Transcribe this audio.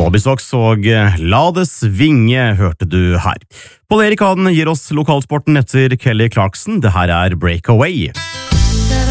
Bobby Sox og La det svinge hørte du her. Pål Erik Haden gir oss lokalsporten etter Kelly Clarkson. Det her er Breakaway.